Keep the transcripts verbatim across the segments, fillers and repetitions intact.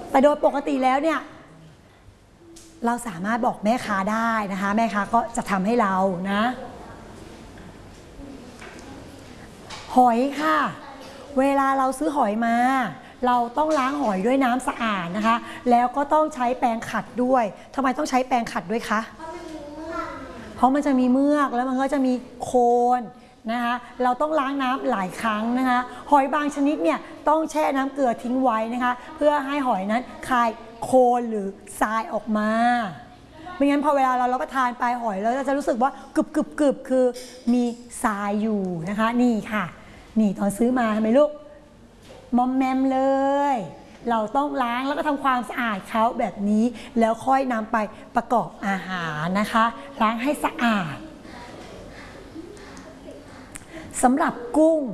แต่โดยปกติแล้วเนี่ยเราสามารถบอกแม่ค้าได้นะคะแม่ค้าก็จะทำให้เรานะหอยค่ะเวลาเราซื้อหอยมาเราต้องล้างหอยด้วยน้ำสะอาดนะคะแล้วก็ต้องใช้แปรงขัดด้วยทำไมต้องใช้แปรงขัดด้วยคะเพราะมันจะมีเมือกแล้วมันก็จะมีโคลนนะคะเราต้องล้างน้ำหลายครั้งนะคะหอยบางชนิดเนี่ยต้องแช่น้ำเกลือทิ้งไว้นะคะเพื่อให้หอยนั้นคายโคลนหรือทรายออกมาไม่งั้นพอเวลาเรารับประทานปลายหอยเราจะรู้สึกว่ากรึบกรึบกรึบคือมีทรายอยู่นะคะนี่ค่ะนี่ตอนซื้อมาทำไมลูกมอมแมมเลยเราต้องล้างแล้วก็ทำความสะอาดเขาแบบนี้แล้วค่อยนำไปประกอบอาหารนะคะล้างให้สะอาดสำหรับกุ้ง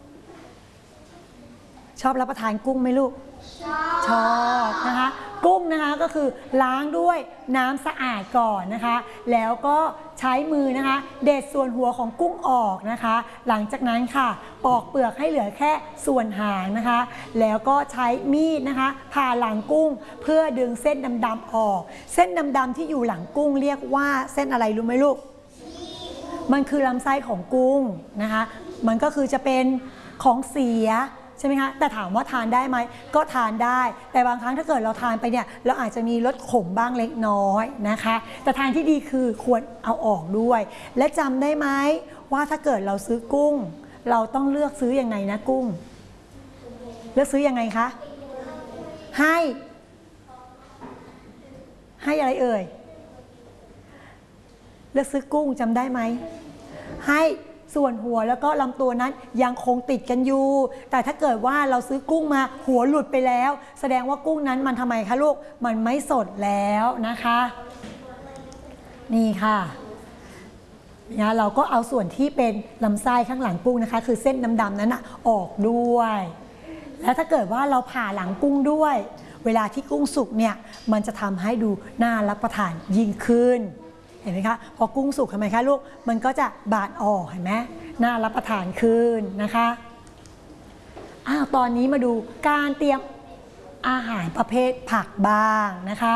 ชอบรับประทานกุ้งไหมลูกชอบชอบนะคะกุ้งนะคะก็คือล้างด้วยน้ำสะอาดก่อนนะคะแล้วก็ใช้มือนะคะเด็ดส่วนหัวของกุ้งออกนะคะหลังจากนั้นค่ะปอกเปลือกให้เหลือแค่ส่วนหางนะคะแล้วก็ใช้มีดนะคะผ่าหลังกุ้งเพื่อดึงเส้นดำๆออกเส้นดำๆที่อยู่หลังกุ้งเรียกว่าเส้นอะไรรู้ไหมลูกมันคือลำไส้ของกุ้งนะคะมันก็คือจะเป็นของเสียใช่ไหมคะแต่ถามว่าทานได้ไหมก็ทานได้แต่บางครั้งถ้าเกิดเราทานไปเนี่ยเราอาจจะมีรสขมบ้างเล็กน้อยนะคะแต่ทางที่ดีคือควรเอาออกด้วยและจำได้ไหมว่าถ้าเกิดเราซื้อกุ้งเราต้องเลือกซื้อยังไงนะกุ้งเลือกซื้อยังไงคะให้ให้อะไรเอ่ยเลือกซื้อกุ้งจำได้ไหมให้ส่วนหัวแล้วก็ลำตัวนั้นยังคงติดกันอยู่แต่ถ้าเกิดว่าเราซื้อกุ้งมาหัวหลุดไปแล้วแสดงว่ากุ้งนั้นมันทำไมคะลูกมันไม่สดแล้วนะคะนี่ค่ะนะเราก็เอาส่วนที่เป็นลำไส้ข้างหลังกุ้งนะคะคือเส้นดำๆนั้นนะออกด้วยแล้วถ้าเกิดว่าเราผ่าหลังกุ้งด้วยเวลาที่กุ้งสุกเนี่ยมันจะทำให้ดูน่ารับประทานยิ่งขึ้นเห็นไหมคะพอกุ้งสุกทำไมคะลูกมันก็จะบานออกเห็นไหมน่ารับประทานขึ้นนะคะอ้าวตอนนี้มาดูการเตรียมอาหารประเภทผักบ้างนะคะ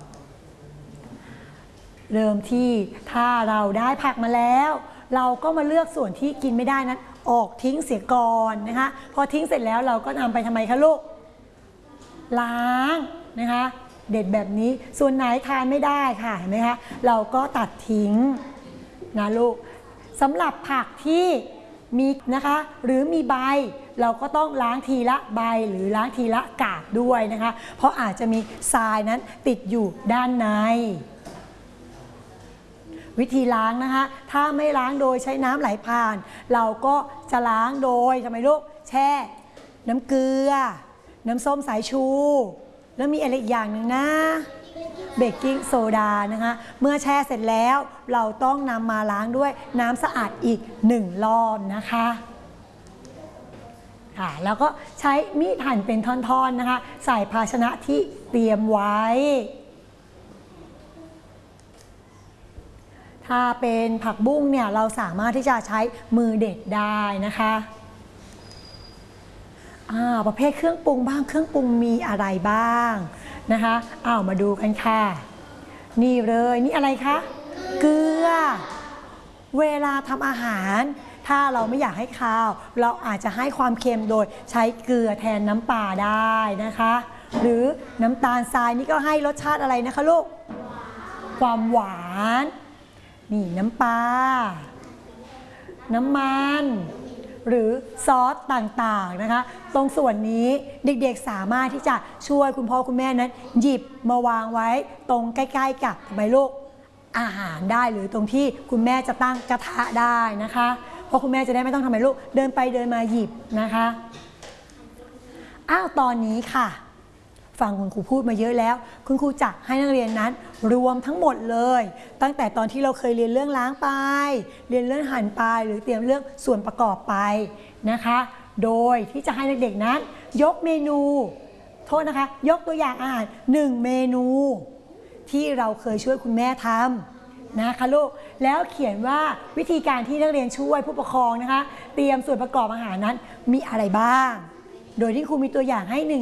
เริ่มที่ถ้าเราได้ผักมาแล้วเราก็มาเลือกส่วนที่กินไม่ได้นั้นออกทิ้งเสียก่อนนะคะพอทิ้งเสร็จแล้วเราก็นำไปทำไมคะลูกล้างนะคะเด็ดแบบนี้ส่วนไหนทานไม่ได้ค่ะเห็นไหมคะเราก็ตัดทิ้งนะลูกสำหรับผักที่มีนะคะหรือมีใบเราก็ต้องล้างทีละใบหรือล้างทีละกาบด้วยนะคะเพราะอาจจะมีทรายนั้นติดอยู่ด้านในวิธีล้างนะคะถ้าไม่ล้างโดยใช้น้ำไหลผ่านเราก็จะล้างโดยทำไมลูกแช่น้ำเกลือน้ำส้มสายชูแล้วมีอะไรอีกอย่างหนึ่งนะเบกกิ้งโซดานะคะเมื่อแช่เสร็จแล้วเราต้องนำมาล้างด้วยน้ำสะอาดอีกหนึ่งรอบนะคะค่ะแล้วก็ใช้มีดหั่นเป็นท่อนๆนะคะใส่ภาชนะที่เตรียมไว้ถ้าเป็นผักบุ้งเนี่ยเราสามารถที่จะใช้มือเด็ดได้นะคะอ่าประเภทเครื่องปรุงบ้างเครื่องปรุงมีอะไรบ้างนะคะอ้าวมาดูกันค่ะนี่เลยนี่อะไรคะเกลือเวลาทำอาหารถ้าเราไม่อยากให้คาวเราอาจจะให้ความเค็มโดยใช้เกลือแทนน้ำปลาได้นะคะหรือน้ำตาลทรายนี่ก็ให้รสชาติอะไรนะคะลูกความหวานนี่น้ำปลาน้ำมันหรือซอสต่างๆนะคะตรงส่วนนี้เด็กๆสามารถที่จะช่วยคุณพ่อคุณแม่นั้นหยิบมาวางไว้ตรงใกล้ๆกับทำไมลูกอาหารได้หรือตรงที่คุณแม่จะตั้งกระทะได้นะคะเพราะคุณแม่จะได้ไม่ต้องทำไมลูกเดินไปเดินมาหยิบนะคะอ้าวตอนนี้ค่ะฟังคุณครูพูดมาเยอะแล้วคุณครูจะให้นักเรียนนั้นรวมทั้งหมดเลยตั้งแต่ตอนที่เราเคยเรียนเรื่องล้างไปเรียนเรื่องหั่นไปหรือเตรียมเรื่องส่วนประกอบไปนะคะโดยที่จะให้เด็กๆนั้นยกเมนูโทษนะคะยกตัวอย่างอาหารหนึ่งเมนูที่เราเคยช่วยคุณแม่ทำนะคะลูกแล้วเขียนว่าวิธีการที่นักเรียนช่วยผู้ปกครองนะคะเตรียมส่วนประกอบอาหารนั้นมีอะไรบ้างโดยที่ครูมีตัวอย่างให้หนึ่ง